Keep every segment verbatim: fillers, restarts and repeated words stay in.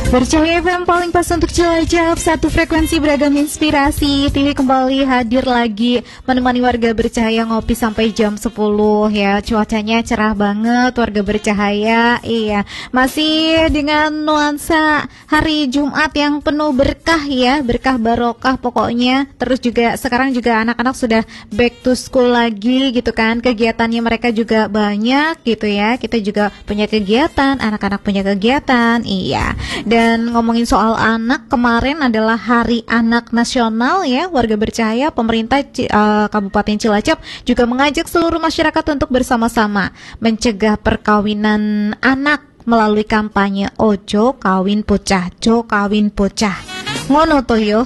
Bercahaya F M paling pas untuk Cilacap, satu frekuensi beragam inspirasi. T V kembali hadir lagi menemani warga bercahaya ngopi sampai jam sepuluh ya. Cuacanya cerah banget warga bercahaya. Iya, masih dengan nuansa hari Jumat yang penuh berkah ya, berkah barokah pokoknya. Terus juga sekarang juga anak-anak sudah back to school lagi gitu kan. Kegiatannya mereka juga banyak gitu ya. Kita juga punya kegiatan, anak-anak punya kegiatan. Iya. Dan ngomongin soal anak, kemarin adalah Hari Anak Nasional ya. Warga bercahaya, pemerintah uh, Kabupaten Cilacap juga mengajak seluruh masyarakat untuk bersama-sama mencegah perkawinan anak melalui kampanye Ojo Kawin Bocah, Jo Kawin Bocah. Ngono to yo.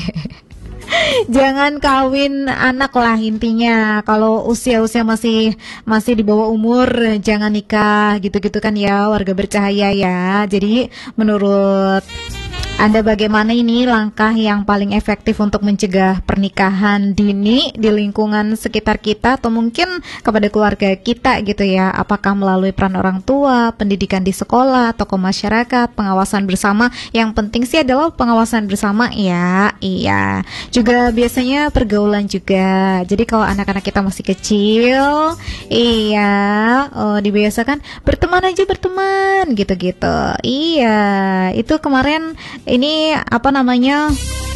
Jangan kawin anak lah intinya. Kalau usia-usia masih masih di bawah umur, jangan nikah gitu-gitu kan ya warga bercahaya ya. Jadi menurut Anda bagaimana ini langkah yang paling efektif untuk mencegah pernikahan dini di lingkungan sekitar kita atau mungkin kepada keluarga kita gitu ya? Apakah melalui peran orang tua, pendidikan di sekolah, tokoh masyarakat, pengawasan bersama? Yang penting sih adalah pengawasan bersama ya. Iya. Juga biasanya pergaulan juga. Jadi kalau anak-anak kita masih kecil, iya, oh, dibiasakan berteman aja berteman gitu-gitu. Iya, itu kemarin ini apa namanya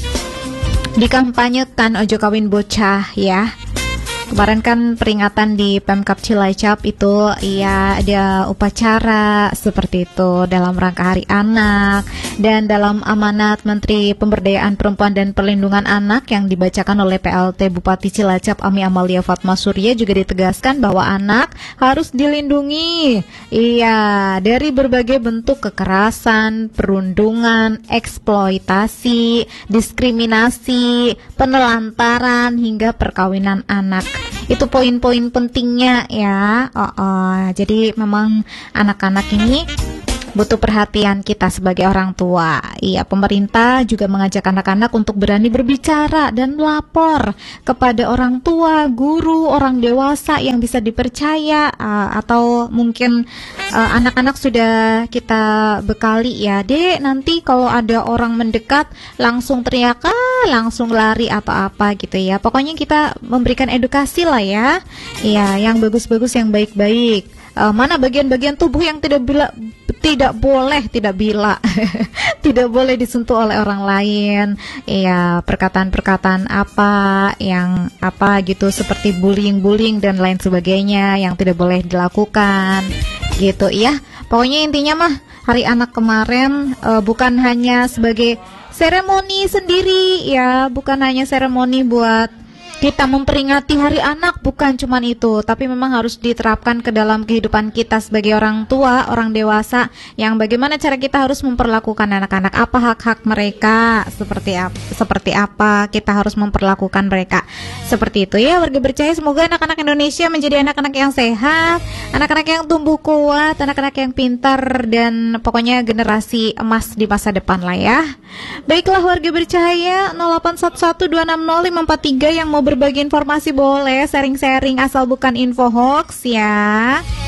dikampanyekan Ojo Kawin Bocah ya. Kemarin kan peringatan di Pemkab Cilacap itu ya ada upacara seperti itu dalam rangka Hari Anak, dan dalam amanat Menteri Pemberdayaan Perempuan dan Perlindungan Anak yang dibacakan oleh P L T Bupati Cilacap Ami Amalia Fatma Surya juga ditegaskan bahwa anak harus dilindungi iya dari berbagai bentuk kekerasan, perundungan, eksploitasi, diskriminasi, penelantaran hingga perkawinan anak. Itu poin-poin pentingnya ya. Oh, oh. Jadi memang anak-anak ini butuh perhatian kita sebagai orang tua. Iya, pemerintah juga mengajak anak-anak untuk berani berbicara dan melapor kepada orang tua, guru, orang dewasa yang bisa dipercaya, uh, atau mungkin uh, anak-anak sudah kita bekali ya, Dek, nanti kalau ada orang mendekat langsung teriak, ah, langsung lari atau apa gitu ya. Pokoknya kita memberikan edukasi lah ya. Iya, yang bagus-bagus, yang baik-baik. Uh, mana bagian-bagian tubuh yang tidak bila, tidak boleh tidak bila tidak boleh disentuh oleh orang lain. Iya, perkataan-perkataan apa yang apa gitu seperti bullying-bullying dan lain sebagainya yang tidak boleh dilakukan gitu ya. Pokoknya intinya mah Hari Anak kemarin uh, bukan hanya sebagai seremoni sendiri ya, bukan hanya seremoni buat kita memperingati Hari Anak, bukan cuman itu, tapi memang harus diterapkan ke dalam kehidupan kita sebagai orang tua, orang dewasa, yang bagaimana cara kita harus memperlakukan anak-anak, apa hak-hak mereka, seperti apa, seperti apa kita harus memperlakukan mereka. Seperti itu ya warga bercahaya, semoga anak-anak Indonesia menjadi anak-anak yang sehat, anak-anak yang tumbuh kuat, anak-anak yang pintar, dan pokoknya generasi emas di masa depan lah ya. Baiklah warga bercahaya, nol delapan satu satu dua enam nol lima empat tiga yang mau berbagi informasi boleh sharing-sharing asal bukan info hoax ya.